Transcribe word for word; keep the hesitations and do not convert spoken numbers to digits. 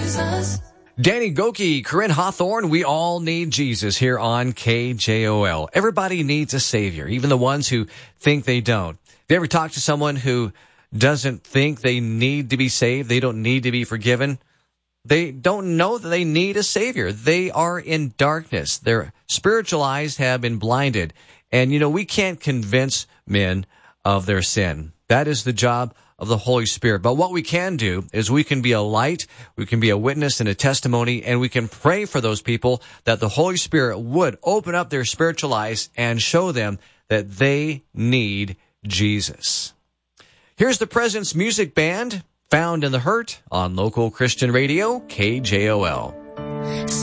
Jesus. Danny Goki, Corinne Hawthorne, we all need Jesus here on K J O L. Everybody needs a Savior, even the ones who think they don't. Have you ever talked to someone who doesn't think they need to be saved, they don't need to be forgiven? They don't know that they need a Savior. They are in darkness. Their spiritual eyes have been blinded. And, you know, we can't convince men of their sin. That is the job of the Holy Spirit. But what we can do is we can be a light, we can be a witness and a testimony, and we can pray for those people that the Holy Spirit would open up their spiritual eyes and show them that they need Jesus. Here's the Presence Music Band, found in the Hurt on local Christian radio, K J O L.